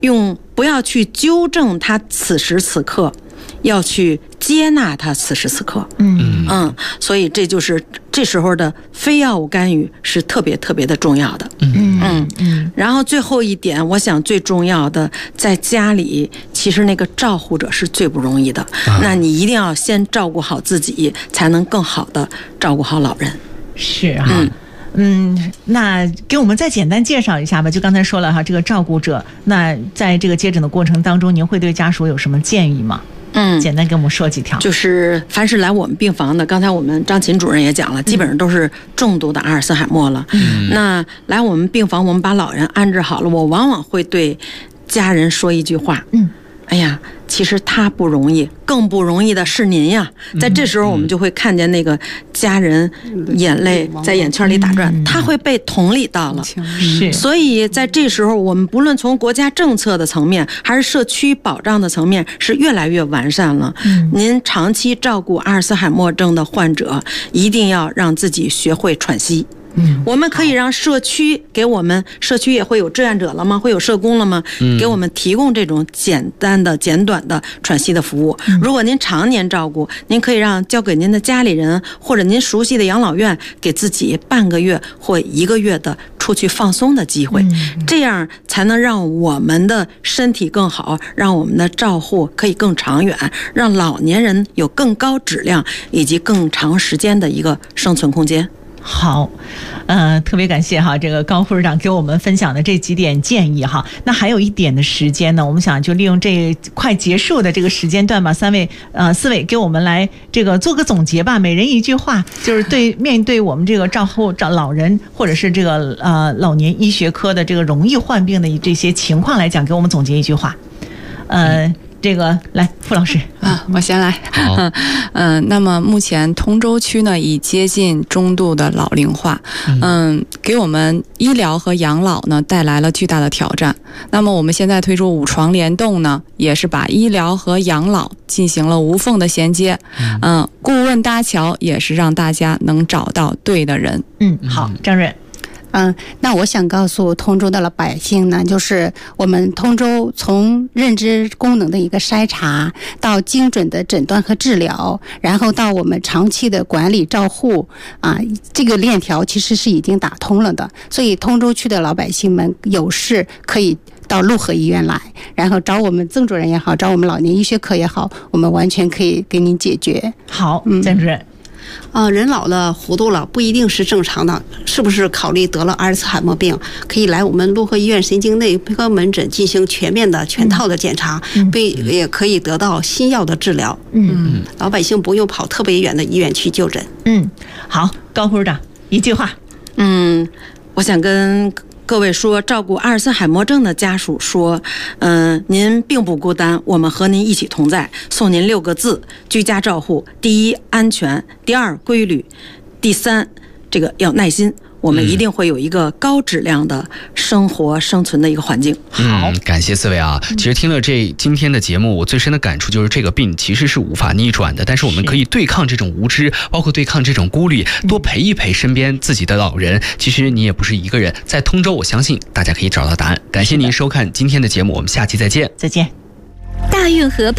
不要去纠正他此时此刻，要去接纳他此时此刻。所以这就是这时候的非药物干预是特别特别的重要的。然后最后一点，我想最重要的，在家里其实那个照护者是最不容易的。那你一定要先照顾好自己，才能更好的照顾好老人。 是哈。那给我们再简单介绍一下吧。就刚才说了哈，这个照顾者，那在这个接诊的过程当中，您会对家属有什么建议吗？简单给我们说几条。就是凡是来我们病房的，刚才我们张琴主任也讲了，基本上都是重度的阿尔茨海默了。那来我们病房，我们把老人安置好了，我往往会对家人说一句话。哎呀，其实他不容易，更不容易的是您呀。在这时候，我们就会看见那个家人眼泪在眼圈里打转，他会被同理到了。 是， 所以在这时候，我们不论从国家政策的层面，还是社区保障的层面，是越来越完善了。您长期照顾阿尔茨海默症的患者，一定要让自己学会喘息。我们可以让社区给我们，社区也会有志愿者了吗？会有社工了吗？给我们提供这种简单的、简短的喘息的服务。如果您常年照顾，您可以让交给您的家里人或者您熟悉的养老院，给自己半个月或1个月的出去放松的机会，这样才能让我们的身体更好，让我们的照护可以更长远，让老年人有更高质量以及更长时间的一个生存空间。 好，特别感谢哈，这个高副市长给我们分享的这几点建议哈。那还有一点的时间呢，我们想就利用这快结束的这个时间段吧，四位给我们来这个做个总结吧，每人一句话，就是面对我们这个照老人或者是这个老年医学科的这个容易患病的这些情况来讲，给我们总结一句话。这个来，傅老师我先来。那么目前通州区呢已接近中度的老龄化，给我们医疗和养老呢带来了巨大的挑战。那么我们现在推出5床联动呢，也是把医疗和养老进行了无缝的衔接。顾问搭桥也是让大家能找到对的人。 好，张润。 那我想告诉通州的老百姓呢，就是我们通州从认知功能的一个筛查，到精准的诊断和治疗，然后到我们长期的管理照护这个链条其实是已经打通了的。所以通州区的老百姓们有事可以到陆河医院来，然后找我们曾主任也好，找我们老年医学科也好，我们完全可以给您解决。 好，曾主任。 人老了糊涂了不一定是正常的，是不是考虑得了阿尔茨海默病，可以来我们陆河医院神经内科门诊进行全面的全套的检查，也可以得到新药的治疗。老百姓不用跑特别远的医院去就诊。 好，高副市长一句话。 我想跟各位说，照顾阿尔茨海默症的家属说，您并不孤单，我们和您一起同在。送您6个字：居家照护。第一，安全；第2，规律；第3，这个要耐心。我们一定会有一个高质量的生活生存的一个环境。 好， 感谢4位啊！其实听了今天的节目，我最深的感触就是这个病其实是无法逆转的，但是我们可以对抗这种无知，包括对抗这种孤立，多陪一陪身边自己的老人。其实你也不是一个人，在通州，我相信大家可以找到答案。感谢您收看今天的节目，我们下期再见。 再见。 大运河